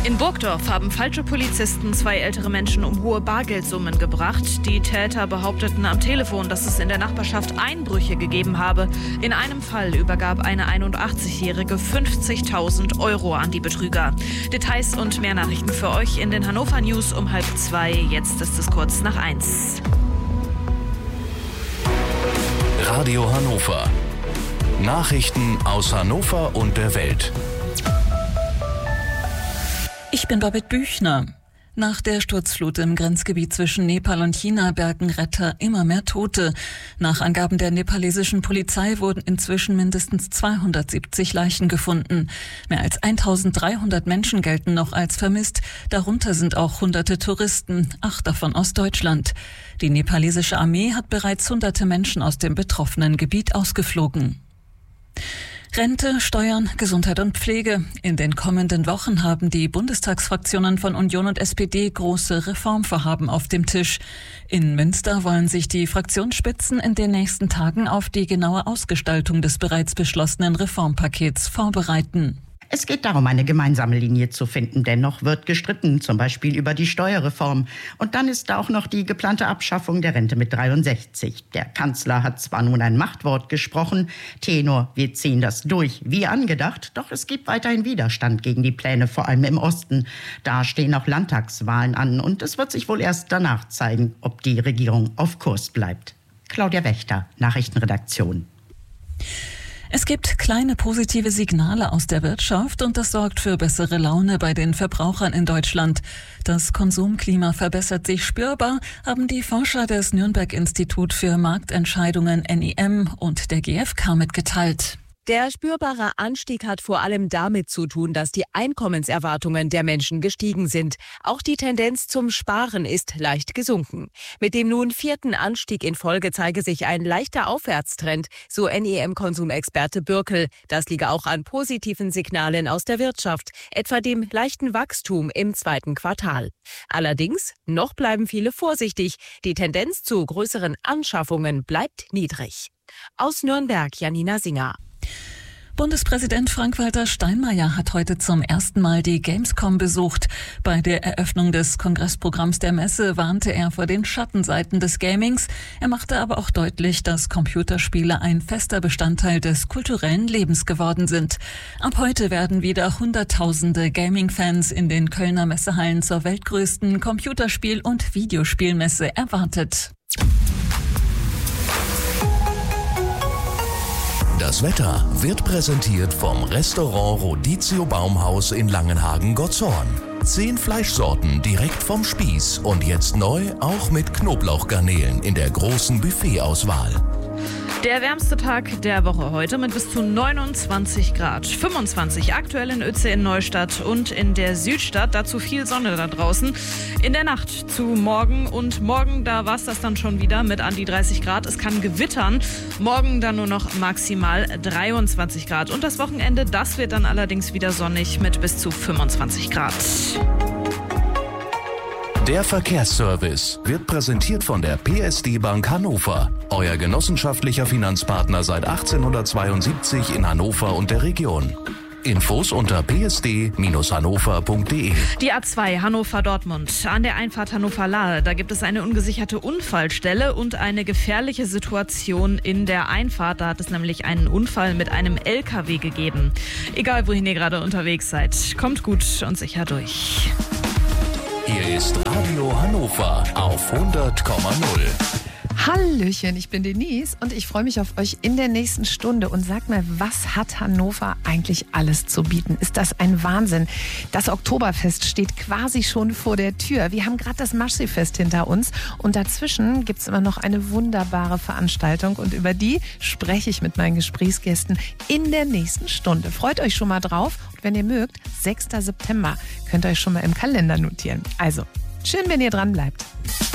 In Burgdorf haben falsche Polizisten 2 ältere Menschen um hohe Bargeldsummen gebracht. Die Täter behaupteten am Telefon, dass es in der Nachbarschaft Einbrüche gegeben habe. In einem Fall übergab eine 81-Jährige 50.000 € an die Betrüger. Details und mehr Nachrichten für euch in den Hannover News um 12:30. Jetzt ist es kurz nach 1. Radio Hannover. Nachrichten aus Hannover und der Welt. Ich bin Babette Büchner. Nach der Sturzflut im Grenzgebiet zwischen Nepal und China bergen Retter immer mehr Tote. Nach Angaben der nepalesischen Polizei wurden inzwischen mindestens 270 Leichen gefunden. Mehr als 1300 Menschen gelten noch als vermisst. Darunter sind auch hunderte Touristen, 8 davon aus Deutschland. Die nepalesische Armee hat bereits hunderte Menschen aus dem betroffenen Gebiet ausgeflogen. Rente, Steuern, Gesundheit und Pflege. In den kommenden Wochen haben die Bundestagsfraktionen von Union und SPD große Reformvorhaben auf dem Tisch. In Münster wollen sich die Fraktionsspitzen in den nächsten Tagen auf die genaue Ausgestaltung des bereits beschlossenen Reformpakets vorbereiten. Es geht darum, eine gemeinsame Linie zu finden. Dennoch wird gestritten, zum Beispiel über die Steuerreform. Und dann ist da auch noch die geplante Abschaffung der Rente mit 63. Der Kanzler hat zwar nun ein Machtwort gesprochen, Tenor, wir ziehen das durch, wie angedacht, doch es gibt weiterhin Widerstand gegen die Pläne, vor allem im Osten. Da stehen auch Landtagswahlen an und es wird sich wohl erst danach zeigen, ob die Regierung auf Kurs bleibt. Claudia Wächter, Nachrichtenredaktion. Es gibt kleine positive Signale aus der Wirtschaft und das sorgt für bessere Laune bei den Verbrauchern in Deutschland. Das Konsumklima verbessert sich spürbar, haben die Forscher des Nürnberg-Institut für Marktentscheidungen NIM und der GfK mitgeteilt. Der spürbare Anstieg hat vor allem damit zu tun, dass die Einkommenserwartungen der Menschen gestiegen sind. Auch die Tendenz zum Sparen ist leicht gesunken. Mit dem nun 4. Anstieg in Folge zeige sich ein leichter Aufwärtstrend, so NEM-Konsumexperte Bürkel. Das liege auch an positiven Signalen aus der Wirtschaft, etwa dem leichten Wachstum im 2. Quartal. Allerdings, noch bleiben viele vorsichtig. Die Tendenz zu größeren Anschaffungen bleibt niedrig. Aus Nürnberg, Janina Singer. Bundespräsident Frank-Walter Steinmeier hat heute zum ersten Mal die Gamescom besucht. Bei der Eröffnung des Kongressprogramms der Messe warnte er vor den Schattenseiten des Gamings. Er machte aber auch deutlich, dass Computerspiele ein fester Bestandteil des kulturellen Lebens geworden sind. Ab heute werden wieder Hunderttausende Gaming-Fans in den Kölner Messehallen zur weltgrößten Computerspiel- und Videospielmesse erwartet. Das Wetter wird präsentiert vom Restaurant Rodizio Baumhaus in Langenhagen-Gottshorn. 10 Fleischsorten direkt vom Spieß und jetzt neu auch mit Knoblauchgarnelen in der großen Buffetauswahl. Der wärmste Tag der Woche heute mit bis zu 29 Grad. 25 aktuell in Uetze in Neustadt und in der Südstadt. Dazu viel Sonne da draußen. In der Nacht zu morgen und morgen, da war es das dann schon wieder mit an die 30 Grad. Es kann gewittern. Morgen dann nur noch maximal 23 Grad. Und das Wochenende, das wird dann allerdings wieder sonnig mit bis zu 25 Grad. Der Verkehrsservice wird präsentiert von der PSD Bank Hannover. Euer genossenschaftlicher Finanzpartner seit 1872 in Hannover und der Region. Infos unter psd-hannover.de. Die A2 Hannover-Dortmund. An der Einfahrt Hannover-Lahe, da gibt es eine ungesicherte Unfallstelle und eine gefährliche Situation in der Einfahrt. Da hat es nämlich einen Unfall mit einem LKW gegeben. Egal, wohin ihr gerade unterwegs seid, kommt gut und sicher durch. Hier ist Radio Hannover auf 100,0. Hallöchen, ich bin Denise und ich freue mich auf euch in der nächsten Stunde. Und sag mal, was hat Hannover eigentlich alles zu bieten? Ist das ein Wahnsinn? Das Oktoberfest steht quasi schon vor der Tür. Wir haben gerade das Maschsee-Fest hinter uns und dazwischen gibt es immer noch eine wunderbare Veranstaltung und über die spreche ich mit meinen Gesprächsgästen in der nächsten Stunde. Freut euch schon mal drauf und wenn ihr mögt, 6. September, könnt ihr euch schon mal im Kalender notieren. Also, schön, wenn ihr dran bleibt.